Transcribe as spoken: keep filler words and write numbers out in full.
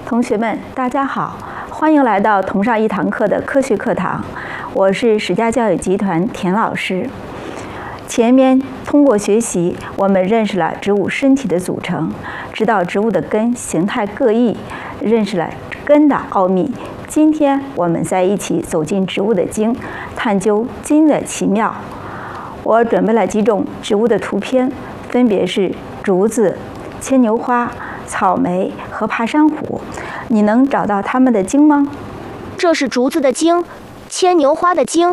同学们，大家好，欢迎来到同上一堂课的科学课堂。我是史家教育集团田老师。前面通过学习，我们认识了植物身体的组成，知道植物的根形态各异，认识了根的奥秘。今天我们再一起走进植物的茎，探究茎的奇妙。我准备了几种植物的图片，分别是竹子、牵牛花、草莓和爬山虎。你能找到它们的茎吗？ 这是竹子的茎，牵牛花的茎，